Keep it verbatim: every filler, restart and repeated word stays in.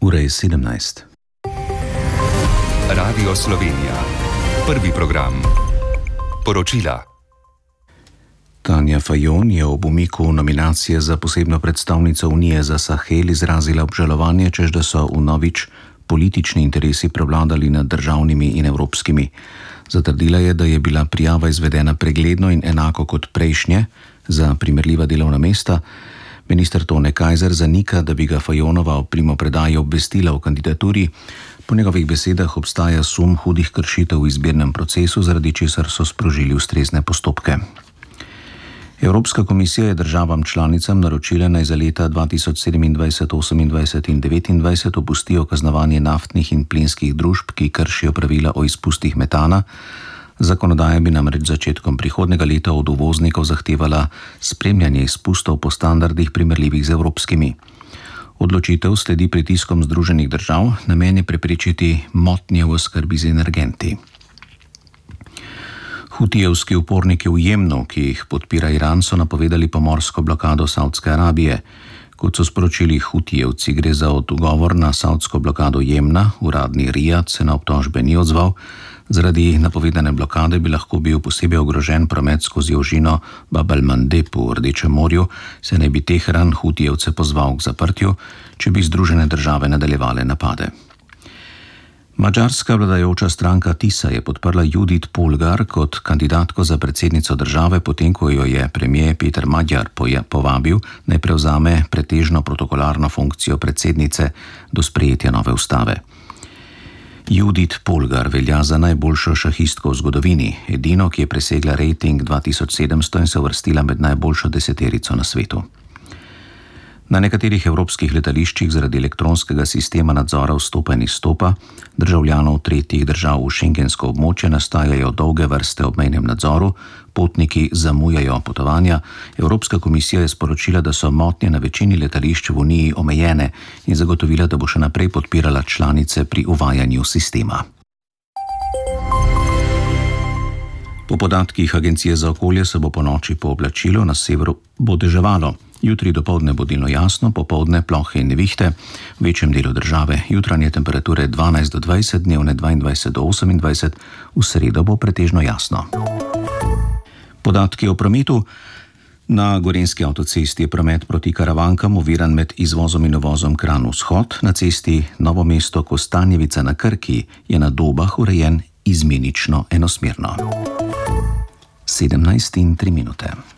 Ura je sedemnajst. Radio Slovenija. Prvi program. Poročila. Tanja Fajon je ob umiku nominacije za posebno predstavnico Unije za Sahel izrazila obžalovanje, češ da so vnovič politični interesi prevladali nad državnimi in evropskimi. Zatrdila je, da je bila prijava izvedena pregledno in enako kot prejšnje za primerljiva delovna mesta. Minister Tone Kajzer zanika, da bi ga Fajonova ob primopredaji obvestila o kandidaturi. Po njegovih besedah obstaja sum hudih kršitev v izbirnem procesu, zaradi česar so sprožili ustrezne postopke. Evropska komisija je državam članicam naročila, naj za leta dva tisoč sedemindvajset, osemindvajset in devetindvajset opustijo kaznovanje naftnih in plinskih družb, ki kršijo pravila o izpustih metana. Zakonodaja bi namreč začetkom prihodnega leta od uvoznikov zahtevala spremljanje izpustov po standardih primerljivih z evropskimi. Odločitev sledi pritiskom Združenih držav, namen je preprečiti motnje v oskrbi z energenti. Hutijevski uporniki v Jemnu, ki jih podpira Iran, so napovedali pomorsko blokado Saudske Arabije. Kot so sporočili Hutijevci, gre za odgovor na saudsko blokado Jemna. Uradni Rijad se na obtožbe ni odzval. Zaradi napovedane blokade bi lahko bil posebej ogrožen promet skozi ožino Bab el-Mandeb v Rdečem morju, se ne bi Teheran Hutijevce pozval k zaprtju, če bi Združene države nadaljevale napade. Madžarska vladajoča stranka Tisa je podprla Judith Polgar kot kandidatko za predsednico države, potem ko jo je premier Peter Magyar povabil, naj prevzame pretežno protokolarno funkcijo predsednice do sprejetja nove ustave. Judith Polgar velja za najboljšo šahistko v zgodovini, edino, ki je presegla rejting dva tisoč sedemsto in se uvrstila med najboljšo deseterico na svetu. Na nekaterih evropskih letališčih zaradi elektronskega sistema nadzora vstopa in izstopa državljanov tretjih držav v šengensko območje nastajajo dolge vrste ob mejnem nadzoru, potniki zamujajo potovanja. Evropska komisija je sporočila, da so motnje na večini letališč v Uniji omejene in zagotovila, da bo še naprej podpirala članice pri uvajanju sistema. Po podatkih Agencije za okolje se bo po noči po oblačilu na severu bo deževalo. Jutri dopoldne bo delno jasno, popoldne plohe in nevihte, v večjem delu države jutranje temperature dvanajst do dvajset, dnevne dvaindvajset do osemindvajset, v sredo bo pretežno jasno. Podatki o prometu. Na Gorenjski avtocesti je promet proti Karavankam oviran med izvozom in uvozom Kranj-Vzhod, na cesti Novo mesto-Kostanjevica na Krki je na Dobah urejen izmenično enosmerno. sedemnajst in tri minute.